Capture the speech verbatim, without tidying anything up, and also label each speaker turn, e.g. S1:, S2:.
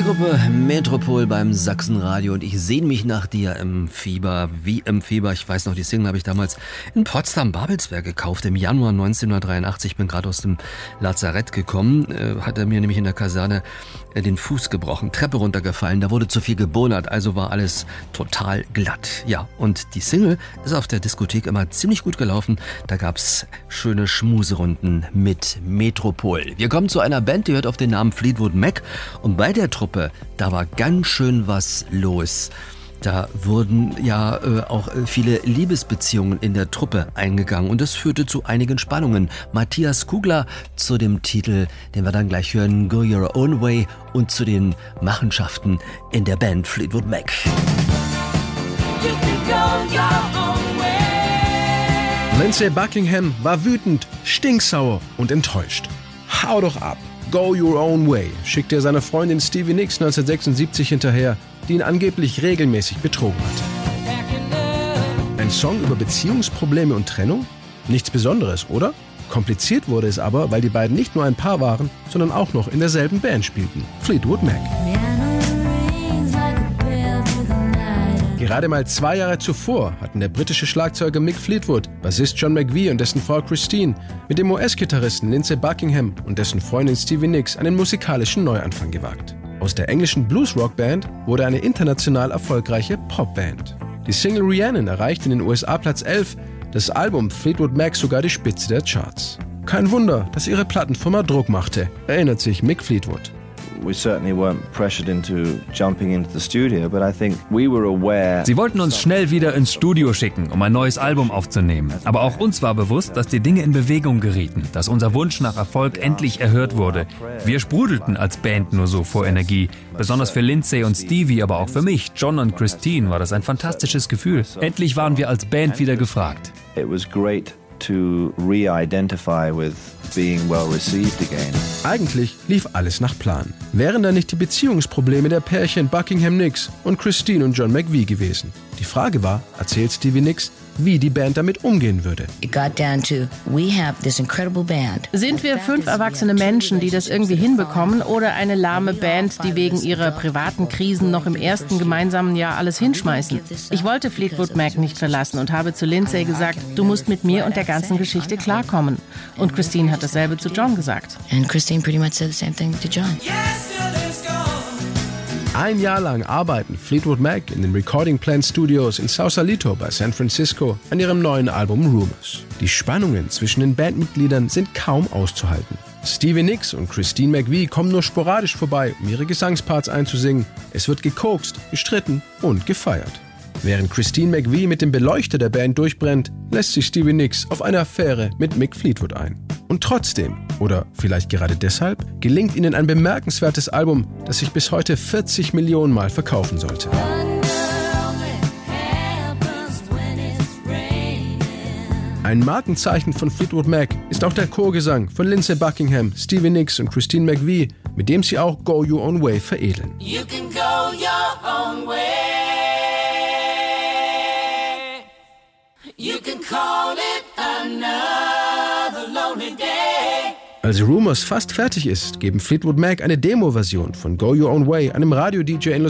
S1: Gruppe Metropol beim Sachsenradio und ich sehne mich nach dir im Fieber, wie im Fieber. Ich weiß noch, die Single habe ich damals in Potsdam-Babelsberg gekauft, im Januar neunzehnhundertdreiundachtzig. Ich bin gerade aus dem Lazarett gekommen, äh, hat er mir nämlich in der Kaserne äh, den Fuß gebrochen, Treppe runtergefallen, da wurde zu viel gebonert, also war alles total glatt. Ja, und die Single ist auf der Diskothek immer ziemlich gut gelaufen, da gab's schöne Schmuserunden mit Metropol. Wir kommen zu einer Band, die hört auf den Namen Fleetwood Mac und bei der Truppe, da war ganz schön was los. Da wurden ja äh, auch viele Liebesbeziehungen in der Truppe eingegangen und das führte zu einigen Spannungen. Matthias Kugler zu dem Titel, den wir dann gleich hören, Go Your Own Way, und zu den Machenschaften in der Band Fleetwood Mac.
S2: You can go your own way.
S3: Lindsey Buckingham war wütend, stinksauer und enttäuscht. Hau doch ab! Go Your Own Way schickte er seiner Freundin Stevie Nicks neunzehnhundertsechsundsiebzig hinterher, die ihn angeblich regelmäßig betrogen hatte. Ein Song über Beziehungsprobleme und Trennung? Nichts Besonderes, oder? Kompliziert wurde es aber, weil die beiden nicht nur ein Paar waren, sondern auch noch in derselben Band spielten, Fleetwood Mac. Gerade mal zwei Jahre zuvor hatten der britische Schlagzeuger Mick Fleetwood, Bassist John McVie und dessen Frau Christine mit dem U S-Gitarristen Lindsey Buckingham und dessen Freundin Stevie Nicks einen musikalischen Neuanfang gewagt. Aus der englischen Blues-Rock-Band wurde eine international erfolgreiche Popband. Die Single Rhiannon erreichte in den U S A Platz elf, das Album Fleetwood Mac sogar die Spitze der Charts. Kein Wunder, dass ihre Plattenfirma Druck machte, erinnert sich Mick Fleetwood.
S4: We certainly weren't pressured into jumping into the studio, but I think we were aware.
S5: Sie wollten uns schnell wieder ins Studio schicken, um ein neues Album aufzunehmen. Aber auch uns war bewusst, dass die Dinge in Bewegung gerieten, dass unser Wunsch nach Erfolg endlich erhört wurde. Wir sprudelten als Band nur so vor Energie. Besonders für Lindsey und Stevie, aber auch für mich, John und Christine, war das ein fantastisches Gefühl. Endlich waren wir als Band wieder gefragt.
S4: It was great to re-identify with being well received again.
S3: Eigentlich lief alles nach Plan. Wären da nicht die Beziehungsprobleme der Pärchen Buckingham Nicks und Christine und John McVie gewesen? Die Frage war, erzählt Stevie Nicks, wie die Band damit umgehen würde.
S6: Sind wir fünf erwachsene Menschen, die das irgendwie hinbekommen, oder eine lahme Band, die wegen ihrer privaten Krisen noch im ersten gemeinsamen Jahr alles hinschmeißen? Ich wollte Fleetwood Mac nicht verlassen und habe zu Lindsey gesagt, du musst mit mir und der ganzen Geschichte klarkommen. Und Christine hat dasselbe zu John gesagt.
S7: And Christine pretty much said the same thing to John.
S3: Ein Jahr lang arbeiten Fleetwood Mac in den Recording Plant Studios in Sausalito bei San Francisco an ihrem neuen Album Rumors. Die Spannungen zwischen den Bandmitgliedern sind kaum auszuhalten. Stevie Nicks und Christine McVie kommen nur sporadisch vorbei, um ihre Gesangsparts einzusingen. Es wird gekokst, gestritten und gefeiert. Während Christine McVie mit dem Beleuchter der Band durchbrennt, lässt sich Stevie Nicks auf eine Affäre mit Mick Fleetwood ein. Und trotzdem, oder vielleicht gerade deshalb, gelingt ihnen ein bemerkenswertes Album, das sich bis heute vierzig Millionen Mal verkaufen sollte. Ein Markenzeichen von Fleetwood Mac ist auch der Chorgesang von Lindsey Buckingham, Stevie Nicks und Christine McVie, mit dem sie auch Go Your Own Way veredeln.
S2: You can go your own way. You can call it another lonely day.
S3: Als Rumors fast fertig ist, geben Fleetwood Mac eine Demo-Version von Go Your Own Way einem Radio-D J in Los